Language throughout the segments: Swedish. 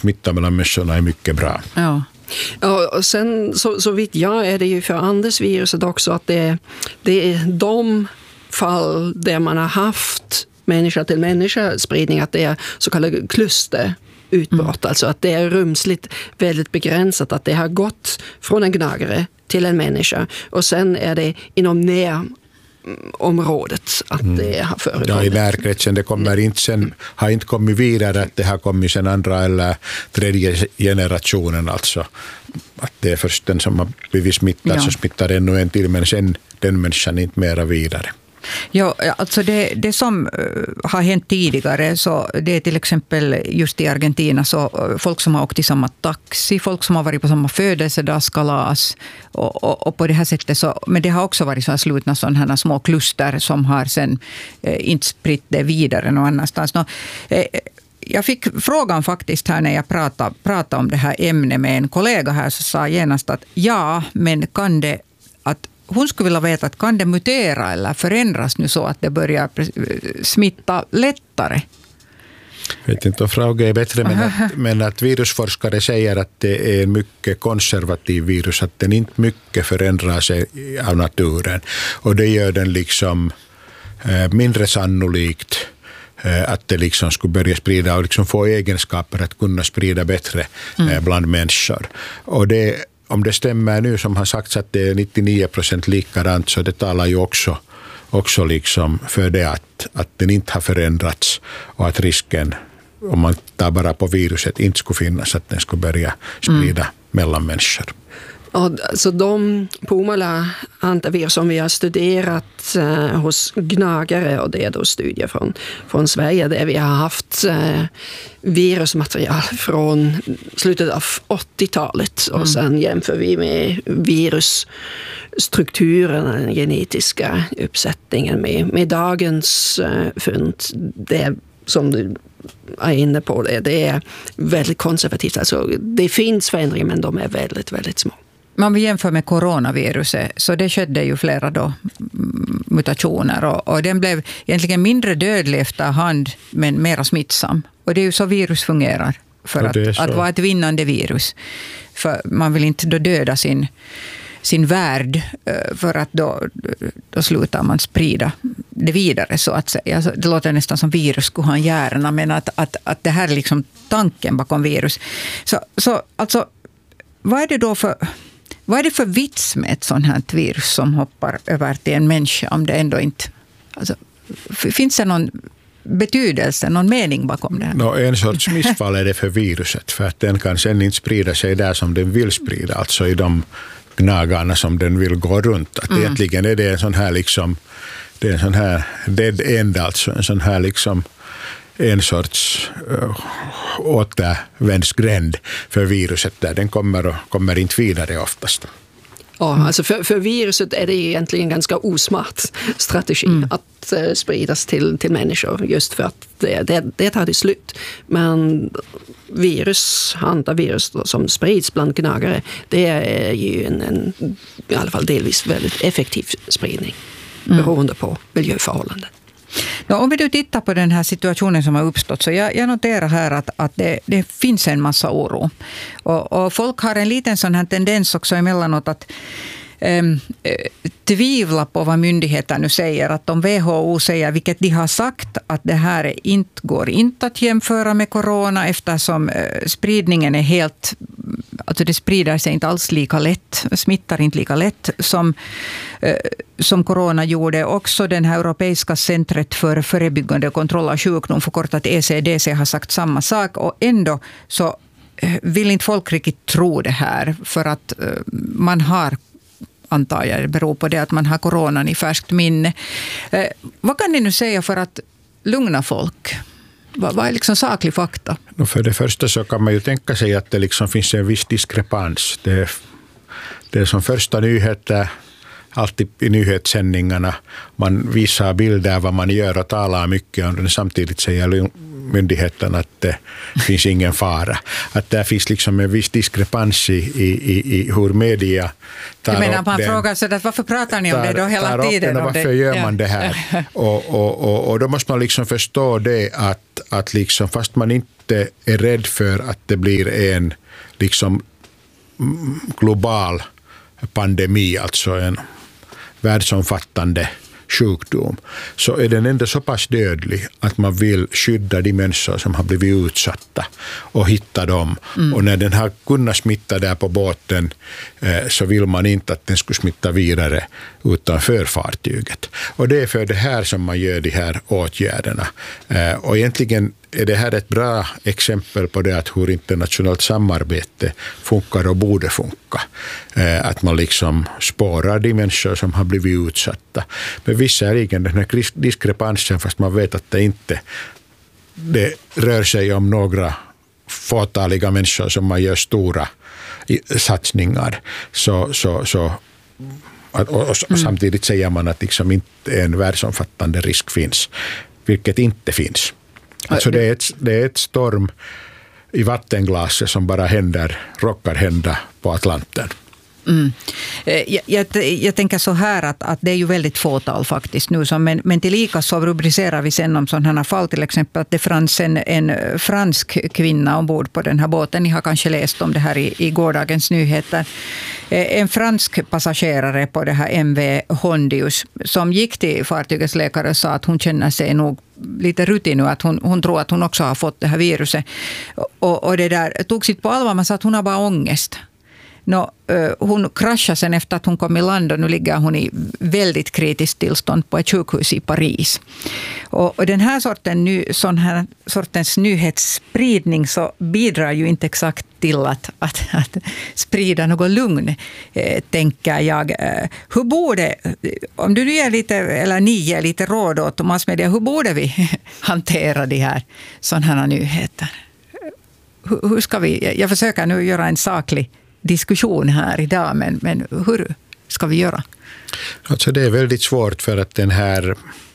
smitta mellan människorna är mycket bra. Ja. Och sen så vitt jag är det ju för Anders-viruset också att det är de fall där man har haft människa till människa spridning, att det är så kallade klusterutbrott, alltså att det är rumsligt väldigt begränsat, att det har gått från en gnagare till en människa och sen är det inom närområdet att det har förekommit. Ja, i närkretsen, det kommer inte sen, har inte kommit vidare att det har kommit sen andra eller tredje generationen, alltså att det är först den som har blivit smittad så smittar ännu en till, men sen den människan inte mera vidare. Ja, alltså det som har hänt tidigare, så det är till exempel just i Argentina så folk som har åkt i samma taxi, folk som har varit på samma födelsedagskalas och på det här sättet så, men det har också varit så här slutna sådana här små kluster som har sen inte spritt det vidare någon annanstans. Jag fick frågan faktiskt här när jag pratade om det här ämnet med en kollega här, så sa genast att ja, men kan det att hon skulle vilja veta att kan det mutera eller förändras nu så att det börjar smitta lättare? Jag vet inte om frågan är bättre, men att virusforskare säger att det är en mycket konservativ virus, att den inte mycket förändrar sig av naturen. Och det gör den liksom mindre sannolikt att det liksom skulle börja sprida och liksom få egenskaper att kunna sprida bättre bland människor. Och om det stämmer nu som har sagts att det är 99% likadant, så det talar ju också liksom för det att den inte har förändrats och att risken, om man tar bara på viruset, inte skulle finnas att den skulle börja sprida mellan människor. Så de Pumala antivirus som vi har studerat hos gnagare, och det är då studier från Sverige där vi har haft virusmaterial från slutet av 80-talet och sen jämför vi med virusstrukturen, den genetiska uppsättningen med dagens fynd. Det som du är inne på, det är väldigt konservativt. Alltså, det finns förändringar men de är väldigt, väldigt små. Man vill jämföra med coronaviruset, så det skedde ju flera då mutationer och den blev egentligen mindre dödlig efterhand men mera smittsam. Och det är ju så virus fungerar för att vara ett vinnande virus. För man vill inte då döda sin värld, för att då slutar man sprida det vidare så att säga. Alltså, det låter nästan som virus skulle ha en hjärna, men att det här är liksom tanken bakom virus. Så alltså, vad är det för vits med ett sånt här virus som hoppar över till en människa om det ändå inte... Alltså, finns det någon betydelse, någon mening bakom det här? En sorts missfall är det för viruset, för att den kan sen inte sprida sig där som den vill sprida, alltså i de gnagarna som den vill gå runt. Att egentligen är det en sån här liksom, det är en sån här dead end, alltså en sån här liksom en sorts återvändsgränd för viruset där den kommer inte vidare oftast. Ja, alltså för viruset är det egentligen en ganska osmart strategi att spridas till människor, just för att det tar det slut. Men antivirus som sprids bland gnagare, det är ju en i alla fall delvis väldigt effektiv spridning beroende på miljöförhållanden. Om vi tittar på den här situationen som har uppstått, så jag noterar här att det finns en massa oro. Och folk har en liten sån här tendens också emellanåt att tvivla på vad myndigheter nu säger. Att om WHO säger, vilket de har sagt, att det här går inte att jämföra med corona eftersom spridningen är helt... Alltså det sprider sig inte alls lika lätt, smittar inte lika lätt som corona gjorde. Också den här Europeiska centret för förebyggande och kontroll av sjukdom, förkortat ECDC, har sagt samma sak. Och ändå så vill inte folk riktigt tro det här, för att man har, antar jag, det beror på det att man har coronan i färskt minne. Vad kan ni nu säga för att lugna folk? Vad är liksom saklig fakta? För det första så kan man ju tänka sig att det liksom finns en viss diskrepans. Det är som första nyheter, alltid i nyhetssändningarna. Man visar bilder vad man gör och talar mycket om det. Samtidigt säger myndigheten att det finns ingen fara. Att det finns liksom en viss diskrepans i hur media tar upp. Du menar, man frågar sig att varför pratar ni om det då hela tiden? Varför gör man det här? Och då måste man liksom förstå det att liksom, fast man inte inte är rädd för att det blir en liksom global pandemi, alltså en världsomfattande sjukdom, så är den ändå så pass dödlig att man vill skydda de människor som har blivit utsatta och hitta dem. Och när den har kunnat smitta där på båten så vill man inte att den skulle smitta vidare utanför fartyget. Och det är för det här som man gör de här åtgärderna. Och egentligen är det här ett bra exempel på det, att hur internationellt samarbete funkar och borde funka. Att man liksom spårar de människor som har blivit utsatta. Men visserligen den här diskrepansen, fast man vet att det rör sig om några fåtaliga människor som man gör stora satsningar. Och samtidigt säger man att liksom inte en världsomfattande risk finns, vilket inte finns. Alltså det är ett storm i vattenglaset som bara råkar hända på Atlanten. Jag tänker så här att det är ju väldigt fåtal faktiskt nu, men tillika så rubricerar vi sen om sådana fall, till exempel att det fanns en fransk kvinna ombord på den här båten. Ni har kanske läst om det här i gårdagens nyheter. En fransk passagerare på det här MV Hondius som gick till fartygets läkare och sa att hon känner sig nog lite rutin nu, att hon tror att hon också har fått det här viruset. Och det där tog sitt på allvar, man sa att hon har bara ångest. Hon kraschade sen efter att hon kom i land, och nu ligger hon i väldigt kritiskt tillstånd på ett sjukhus i Paris. Och den här sortens nyhetsspridning så bidrar ju inte exakt till att sprida något lugn, tänker jag. Hur borde, om du ger lite, eller ni ger lite råd åt massmedia, hur borde vi hantera de här sådana nyheter? Hur ska vi, jag försöker nu göra en saklig diskussion här idag, men hur ska vi göra? Alltså det är väldigt svårt, för att den här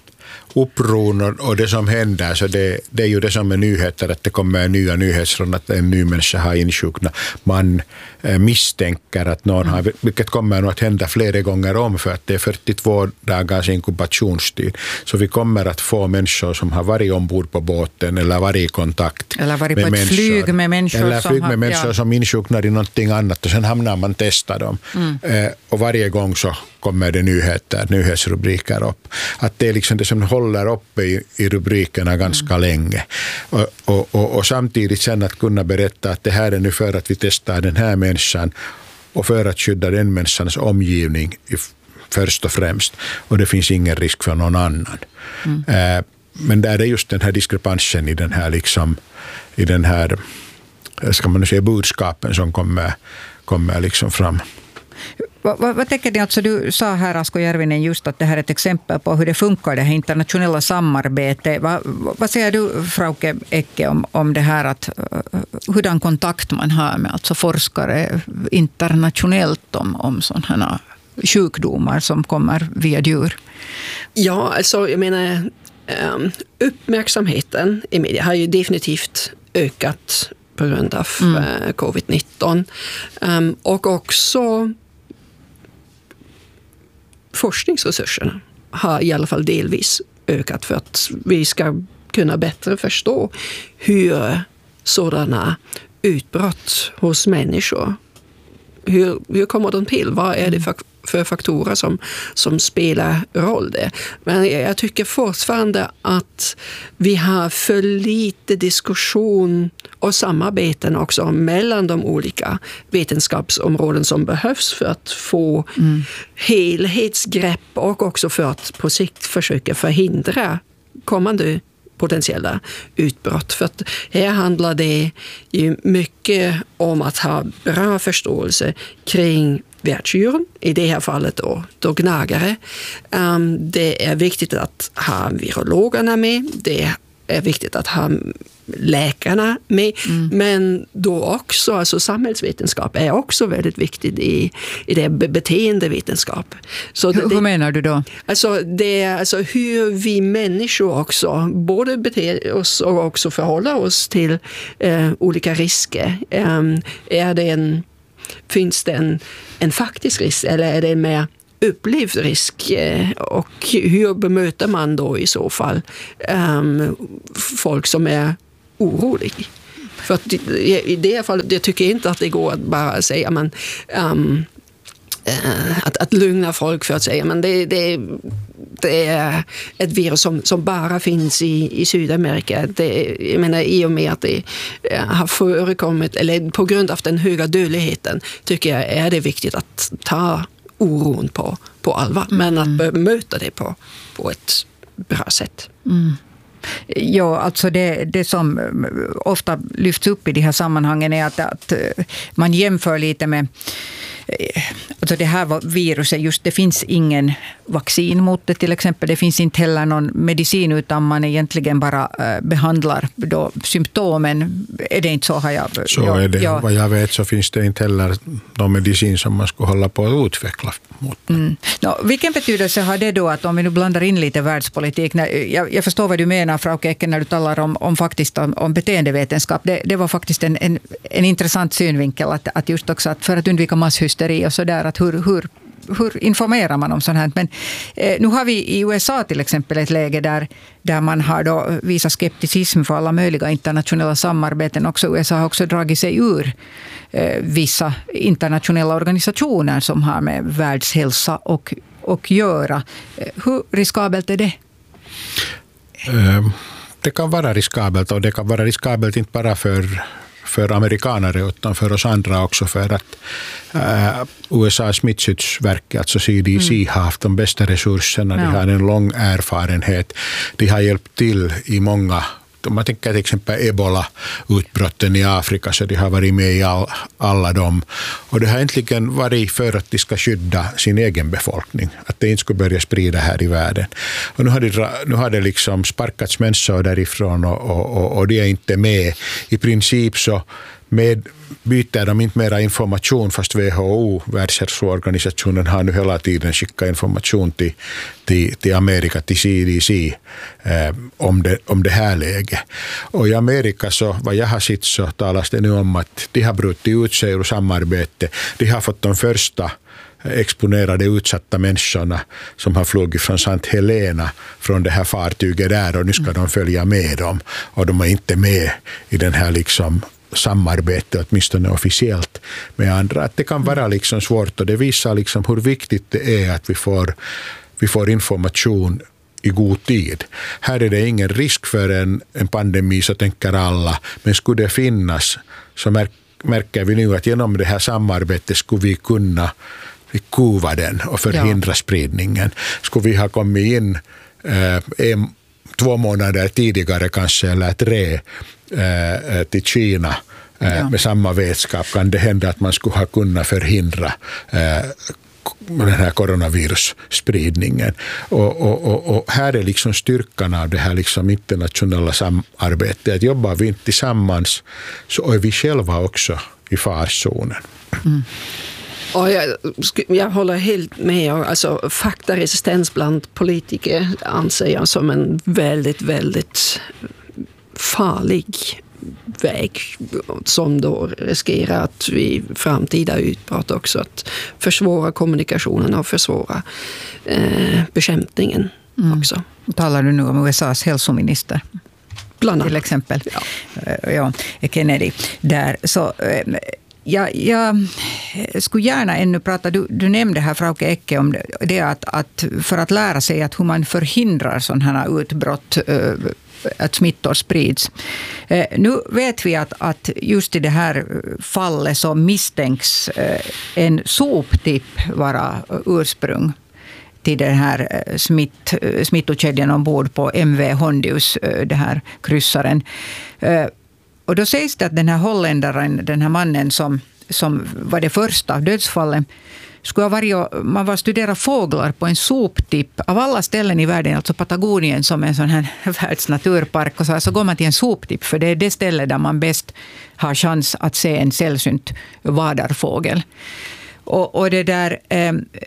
uppron och det som händer, så det är ju det som är nyheter, att det kommer nya nyheter att en ny människa har insjuknat. Man misstänker att någon har, vilket kommer nog att hända flera gånger om, för att det är 42 dagars inkubationstid. Så vi kommer att få människor som har varit ombord på båten eller varit i kontakt eller varit med på ett flyg med människor, eller flyg med människor som insjuknar i någonting annat, och sen hamnar man testa dem. Och varje gång så kommer det nyhetsrubriker upp. Att det är liksom det som håller uppe i rubrikerna ganska länge. Och samtidigt sen att kunna berätta att det här är nu för att vi testar den här människan och för att skydda den människans omgivning först och främst. Och det finns ingen risk för någon annan. Men där är just den här diskrepansen i den här ska man säga budskapen som kommer liksom fram. Vad tänker ni? Alltså, du sa här, Asko Järvinen, just att det här är ett exempel på hur det funkar, det här internationella samarbetet. Vad säger du, Frauke Ecke, om det här, att hurdan kontakt man har med alltså forskare internationellt om sådana sjukdomar som kommer via djur? Ja, alltså jag menar, uppmärksamheten i media har ju definitivt ökat på grund av covid-19. Och också forskningsresurserna har i alla fall delvis ökat för att vi ska kunna bättre förstå hur sådana utbrott hos människor, hur kommer de till? Vad är det för faktorer som spelar roll där? Men jag tycker fortfarande att vi har för lite diskussion och samarbeten också mellan de olika vetenskapsområden som behövs för att få helhetsgrepp, och också för att på sikt försöka förhindra kommande potentiella utbrott. För att här handlar det ju mycket om att ha bra förståelse kring världsdjuren, i det här fallet då gnagare. Det är viktigt att ha virologerna med, det är viktigt att ha läkarna med, men då också, alltså samhällsvetenskap är också väldigt viktigt i det beteendevetenskap. Så hur menar du då? Alltså det är alltså hur vi människor också både beter oss och också förhåller oss till olika risker. Finns det en faktisk risk, eller är det en mer upplevd risk, och hur bemöter man då i så fall folk som är oroliga? För att i det fallet, jag tycker inte att det går att bara säga men att lugna folk för att säga men det är ett virus som bara finns i Sydamerika. Jag menar, i och med att det har förekommit, eller på grund av den höga dödligheten, tycker jag är det viktigt att ta oron på allvar, men att möta det på ett bra sätt. Ja, alltså det som ofta lyfts upp i de här sammanhangen är att man jämför lite med alltså det här viruset, just det finns ingen vaccin mot det till exempel. Det finns inte heller någon medicin utan man egentligen bara behandlar då symptomen. Är det inte så? Så är det. Ja. Vad jag vet så finns det inte heller någon medicin som man skulle hålla på att utveckla mot det. Vilken betydelse har det då att om vi nu blandar in lite världspolitik? Jag förstår vad du menar, Frauke Ekke, när du talar om faktiskt om beteendevetenskap. Det var faktiskt en intressant synvinkel att just också att för att undvika masshysteri och sådär, att hur informerar man om sånt här? Men nu har vi i USA till exempel ett läge där man har då visat skepticism för alla möjliga internationella samarbeten. Också USA har också dragit sig ur vissa internationella organisationer som har med världshälsa och göra. Hur riskabelt är det? Det kan vara riskabelt, och det kan vara riskabelt inte bara för amerikanare utan för oss andra också, för att USAs smittskyddsverk, alltså CDC, har haft de bästa resurserna. De har en lång erfarenhet. De har hjälpt till i många, om man tänker till exempel Ebola-utbrotten i Afrika, så de har varit med i alla dem. Och det har egentligen varit för att de ska skydda sin egen befolkning, att det inte skulle börja sprida här i världen. Och nu har det liksom sparkats människor därifrån och de är inte med. I princip så byter de inte mera information, fast WHO, Världshälsoorganisationen, har nu hela tiden skickat information till Amerika, till CDC, om det här läget. Och i Amerika, så vad jag har sett, så talas det nu om att de har brutit ut sig ur samarbete. De har fått de första exponerade utsatta människorna som har flugit från St. Helena från det här fartyget där, och nu ska de följa med dem. Och de är inte med i den här liksom samarbete, åtminstone officiellt, med andra. Att det kan vara liksom svårt, och det visar liksom hur viktigt det är att vi får information i god tid. Här är det ingen risk för en pandemi, så tänker alla, men skulle det finnas, så märker vi nu att genom det här samarbetet skulle vi kunna kuva den och förhindra spridningen. Skulle vi ha kommit in 2 månader tidigare kanske, eller 3 till Kina med samma vetskap, kan det hända att man skulle ha kunnat förhindra den här coronavirusspridningen. Och här är liksom styrkan av det här liksom internationella samarbetet. Att jobbar vi inte tillsammans, så är vi själva också i farzonen. Och jag håller helt med. Alltså, faktaresistens bland politiker anser jag som en väldigt, väldigt farlig väg, som då riskerar att vid framtida utbrott också att försvåra kommunikationen och försvåra bekämpningen också. Talar du nu om USAs hälsominister? Bland annat. Till exempel. Ja, Kennedy där. Så jag skulle gärna ännu prata, du nämnde här, Frauke Ekke, om det att för att lära sig att hur man förhindrar sådana här utbrott, att smittor sprids. Nu vet vi att just i det här fallet så misstänks en soptipp vara ursprung till den här smittokedjan ombord på MV Hondius, det här kryssaren. Och då sägs det att den här holländaren, den här mannen som var det första av dödsfallen, skulle man var studera fåglar på en soptipp av alla ställen i världen, alltså Patagonien som en sån här världsnaturpark, och så går man till en soptipp, för det är det ställe där man bäst har chans att se en sällsynt vadarfågel. Och det där,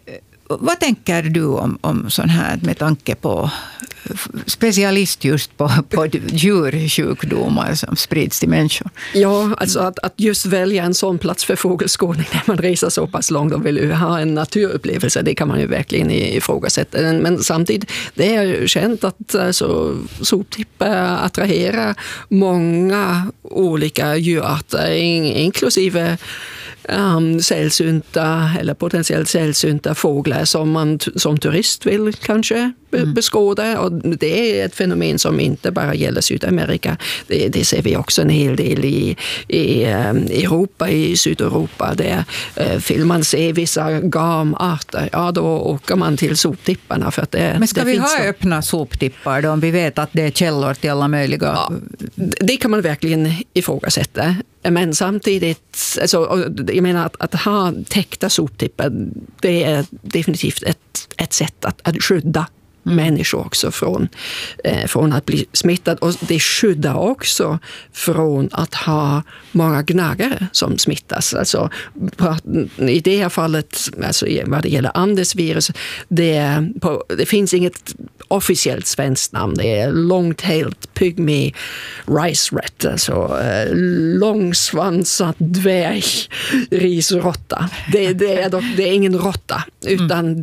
Vad tänker du om sån här med tanke på specialist just på djursjukdomar som sprids till människor? Ja, alltså att just välja en sån plats för fågelskådning när man reser så pass långt och vill ha en naturupplevelse, det kan man ju verkligen ifrågasätta. Men samtidigt, det är känt att alltså, soptippar attraherar många olika djurarter, inklusive sällsynta eller potentiellt sällsynta fåglar som man som turist vill kanske beskåda. Och det är ett fenomen som inte bara gäller Sydamerika. Det ser vi också en hel del i Europa, i Sydeuropa. Där vill man se vissa gamarter, ja då åker man till soptipparna. För att men ska vi ha öppna soptippar då, om vi vet att det är källor till alla möjliga? Ja, det kan man verkligen ifrågasätta. Men samtidigt, alltså, jag menar att ha täckta soptippar, det är definitivt ett sätt att skydda människor också från att bli smittad. Och det skyddar också från att ha många gnagare som smittas. Alltså, i det här fallet, alltså, vad det gäller Andesvirus, det finns inget officiellt svenskt namn. Det är long-tailed pygmy rice rat, alltså långsvansad dvärgrisrotta. Det är ingen råtta, utan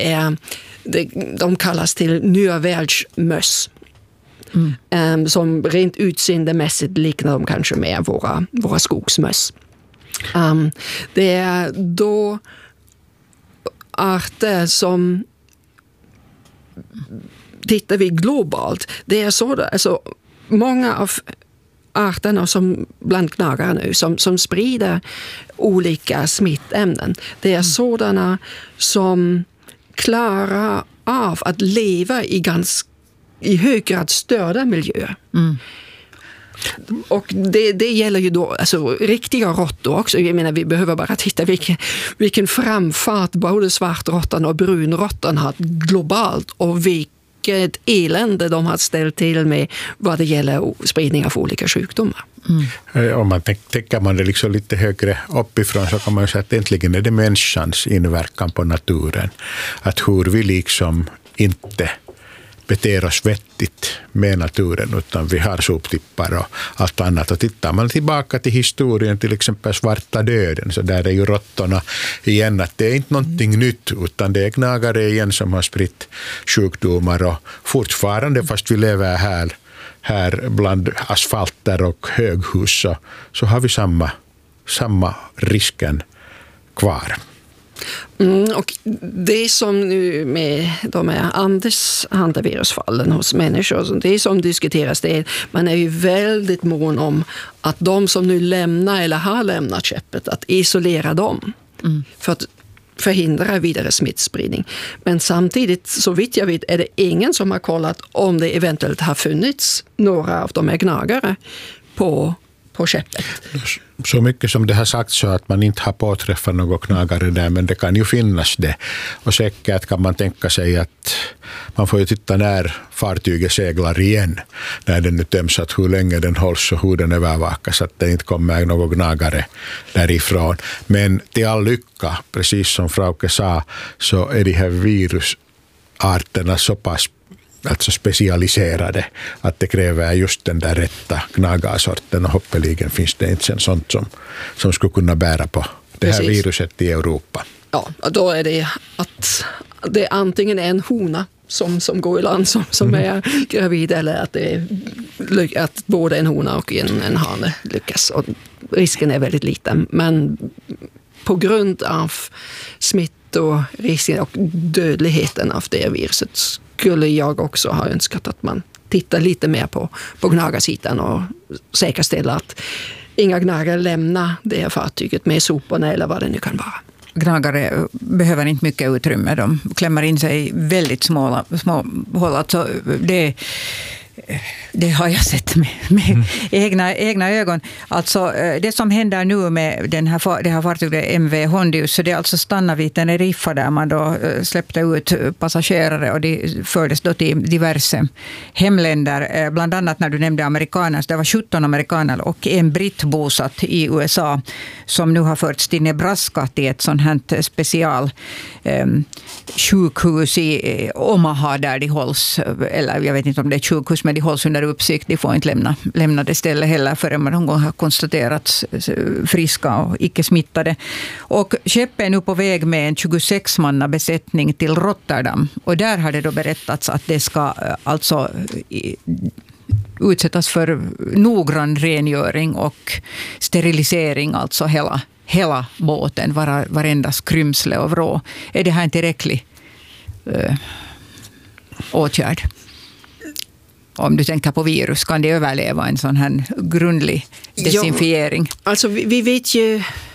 de kallas till nyrvärldsmöss. Som rent utseendemässigt liknar de kanske med våra skogsmöss. Det är då arter som, tittar vi globalt, det är så, alltså många av arterna som bland gnagare nu som sprider olika smittämnen, det är sådana som klarar av att leva i hög grad störda miljöer. Och det gäller ju då alltså riktiga råttor också. Jag menar, vi behöver bara titta vilken framfart både svartråttan och brunråttan har globalt, och vilket elände de har ställt till med vad det gäller spridning av olika sjukdomar. Om man tänker man det liksom lite högre uppifrån, så kan man säga att egentligen är det människans inverkan på naturen. Att hur vi liksom inte beter oss vettigt med naturen, utan vi har soptippar och allt annat. Och tittar man tillbaka till historien, till exempel svarta döden, så där är ju råttorna igen, att det är inte någonting nytt, utan det är gnagare igen som har spritt sjukdomar, och fortfarande, fast vi lever här bland asfalter och höghus, så har vi samma risken kvar. Och det som nu med de här hantavirusfallen hos människor, det som diskuteras, det är man är ju väldigt mån om att de som nu lämnar eller har lämnat skeppet, att isolera dem för att förhindra vidare smittspridning. Men samtidigt, så vitt jag vet, är det ingen som har kollat om det eventuellt har funnits några av de här gnagare på skeppet. Så mycket som det har sagts så att man inte har påträffat något knagare där, men det kan ju finnas det. Och säkert kan man tänka sig att man får ju titta när fartyget seglar igen, när den nu töms, att hur länge den hålls och hur den övervakas, att det inte kommer något gnagare därifrån. Men till all lycka, precis som Frauke sa, så är de här virusarterna så pass alltså specialiserade att det kräver just den där rätta gnagarsorten, och hoppeligen finns det inte sånt som skulle kunna bära på det här viruset i Europa. Ja, då är det att det är antingen en hona som går i land som är gravid, eller att både en hona och en hane lyckas. Och risken är väldigt liten, men på grund av smittorisken och dödligheten av det viruset skulle jag också ha önskat att man tittar lite mer på gnagarsidan och säkerställa att inga gnagare lämnar det här fartyget med soporna eller vad det nu kan vara. Gnagare behöver inte mycket utrymme. De klämmer in sig i väldigt små håll. Alltså Det har jag sett med egna ögon. Alltså det som händer nu med det här fartyget MV Hondius, så det alltså stannar vid Teneriffa där man då släppte ut passagerare och de fördes då till diverse hemländer. Bland annat när du nämnde amerikaner, så det var 17 amerikaner och en britt bosatt i USA som nu har förts till Nebraska till ett sånt här special sjukhus i Omaha där de hålls, eller jag vet inte om det är sjukhus, men de hålls under uppsikt. De får inte lämna det stället heller förrän man någon gång har konstaterats friska och icke smittade. Och skeppet är nu på väg med en 26-manna besättning till Rotterdam. Och där har det då berättats att det ska alltså utsättas för noggrann rengöring och sterilisering, alltså hela båten, varenda skrymsle och vrå. Är det här en tillräcklig åtgärd? Om du tänker på virus, kan det överleva en sån här grundlig desinfiering? Ja, alltså vi vet ju